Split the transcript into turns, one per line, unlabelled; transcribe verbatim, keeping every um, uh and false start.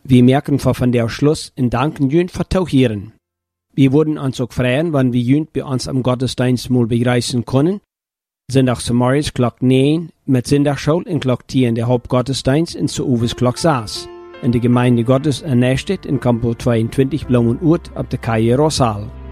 Wir merken von der Schluss und danken jünt für Tauchieren. Wir würden uns auch freuen, wenn wir jünt bei uns am Gottesdienst mal bereisen können. Sonntags morgens klock neun mit Sonntagsschule und klock tien der Hauptgottesdienst in zu Uwes klock sechs. In der Gemeinde Gottes in Nächstedt in Campo zweiundzwanzig Blaumenurt auf der Calle Rosal.